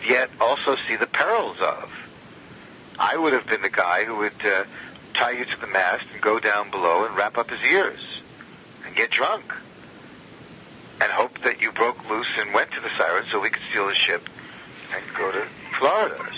but yet also see the perils of. I would have been the guy who would tie you to the mast and go down below and wrap up his ears and get drunk and hope that you broke loose and went to the Sirens so we could steal the ship and go to Florida.